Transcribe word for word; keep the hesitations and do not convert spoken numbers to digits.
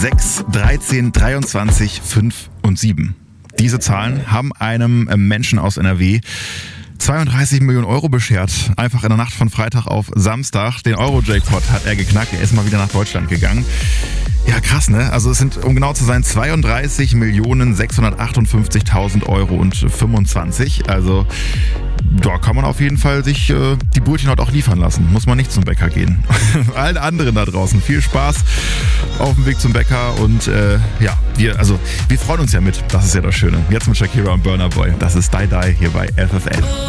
sechs, dreizehn, dreiundzwanzig, fünf und sieben. Diese Zahlen haben einem Menschen aus N R W zweiunddreißig Millionen Euro beschert. Einfach in der Nacht von Freitag auf Samstag. Den Euro-Jackpot hat er geknackt. Er ist mal wieder nach Deutschland gegangen. Ja, krass, ne? Also es sind, um genau zu sein, zweiunddreißig Millionen sechshundertachtundfünfzigtausend Euro und fünfundzwanzig. Also da kann man auf jeden Fall sich äh, die Brötchen heute auch liefern lassen. Muss man nicht zum Bäcker gehen. Allen anderen da draußen viel Spaß auf dem Weg zum Bäcker. Und äh, ja, wir, also, wir freuen uns ja mit. Das ist ja das Schöne. Jetzt mit Shakira und Burna Boy. Das ist Die Die hier bei F F L.